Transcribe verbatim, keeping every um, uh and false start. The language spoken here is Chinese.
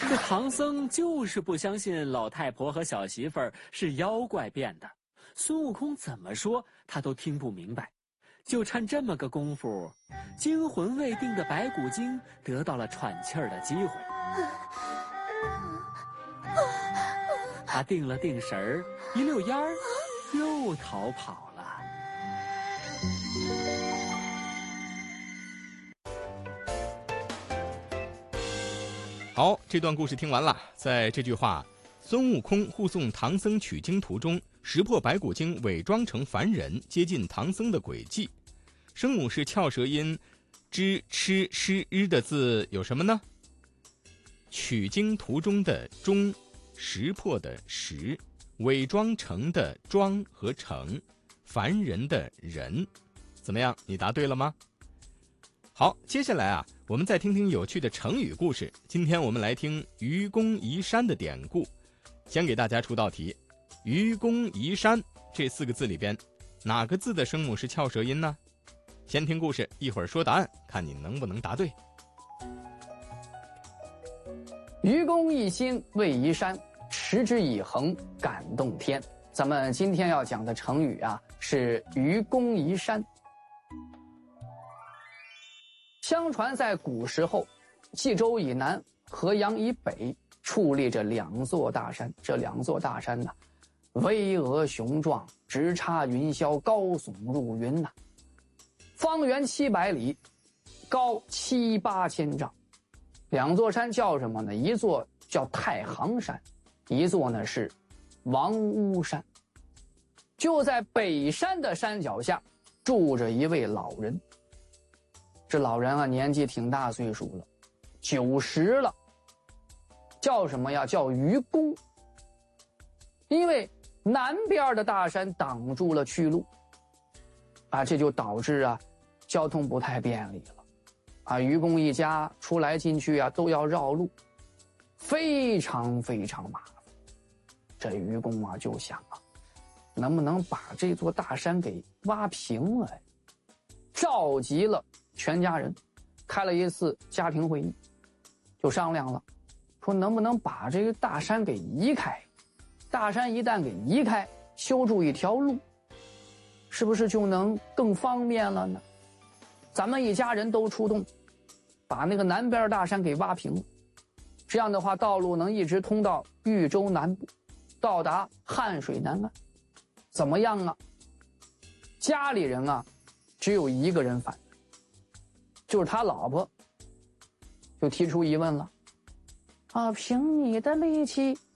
这唐僧就是不相信老太婆和小媳妇儿是妖怪变的，孙悟空怎么说他都听不明白。就趁这么个功夫，惊魂未定的白骨精得到了喘气儿的机会。他定了定神儿，一溜烟儿又逃跑了。 好，这段故事听完了。在这句话孙悟空护送唐僧取经途中，识破白骨精伪装成凡人接近唐僧的诡计。声母是翘舌音知吃诗日的字有什么呢？取经途中的中，识破的识，伪装成的装和成，凡人的人。怎么样，你答对了吗？好，接下来啊，我们再听听有趣的成语故事。今天我们来听愚公移山的典故。先给大家出道题，愚公移山这四个字里边，哪个字的声母是翘舌音呢？先听故事，一会儿说答案，看你能不能答对。 愚公移心为移山，持之以恒，感动天。咱们今天要讲的成语啊，是愚公移山。相传在古时候，冀州以南、河阳以北矗立着两座大山。这两座大山呢，巍峨雄壮，直插云霄，高耸入云呐、啊。方圆七百里，高七八千丈。两座山叫什么呢？一座叫太行山，一座呢是王屋山。就在北山的山脚下，住着一位老人。这老人啊，年纪挺大岁数了，九十了。叫什么呀？叫愚公。因为南边的大山挡住了去路，啊，这就导致啊，交通不太便利了。啊，愚公一家出来进去啊，都要绕路，非常非常麻烦。这愚公啊，就想啊，能不能把这座大山给挖平了？召集了全家人，开了一次家庭会议，就商量了，说能不能把这个大山给移开？大山一旦给移开，修筑一条路，是不是就能更方便了呢？咱们一家人都出动，把那个南边大山给挖平了。这样的话，道路能一直通到豫州南部，到达汉水南岸。怎么样啊？家里人啊，只有一个人反对，就是他老婆，就提出疑问了。啊，凭你的力气，